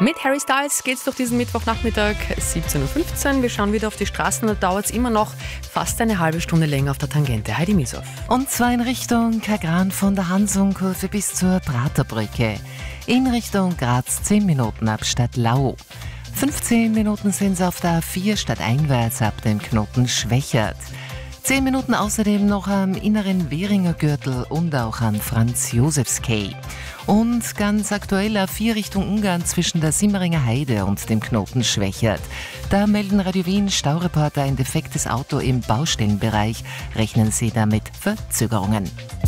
Mit Harry Styles geht's durch diesen Mittwochnachmittag 17.15 Uhr. Wir schauen wieder auf die Straßen, da dauert es immer noch fast eine halbe Stunde länger auf der Tangente. Heidi Mieshoff. Und zwar in Richtung Kagran von der Hansungkurve bis zur Praterbrücke. In Richtung Graz 10 Minuten ab Stadtlau. 15 Minuten sind es auf der A4 stadteinwärts ab dem Knoten Schwächert. 10 Minuten außerdem noch am inneren Währinger Gürtel und auch am Franz-Josefs-Quai. Und ganz aktuell A4 Richtung Ungarn zwischen der Simmeringer Heide und dem Knoten Schwächert. Da melden Radio Wien Staureporter ein defektes Auto im Baustellenbereich. Rechnen Sie damit Verzögerungen.